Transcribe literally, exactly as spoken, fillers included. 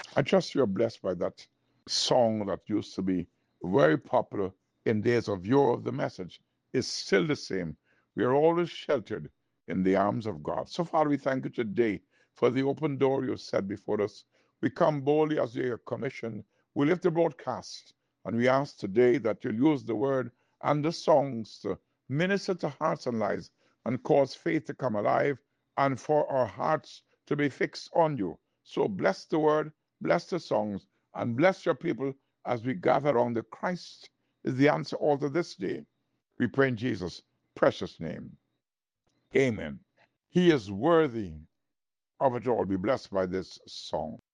I trust you are blessed by that song that used to be very popular in days of yore. The message is still the same. We are always sheltered in the arms of God. So, Father, we thank you today for the open door you set before us. We come boldly as your commission. We lift the broadcast and we ask today that you'll use the word and the songs to minister to hearts and lives and cause faith to come alive and for our hearts to be fixed on you. So bless the word, bless the songs, and bless your people as we gather around the Christ is the answer altar this day. We pray in Jesus' precious name. Amen. He is worthy of it all. Be blessed by this song.